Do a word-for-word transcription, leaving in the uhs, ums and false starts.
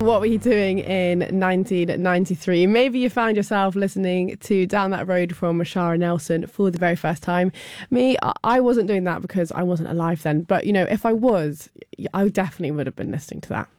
what were you doing in nineteen ninety-three? Maybe you found yourself listening to Down That Road from Shara Nelson for the very first time. Me, I wasn't doing that because I wasn't alive then. But, you know, if I was, I definitely would have been listening to that.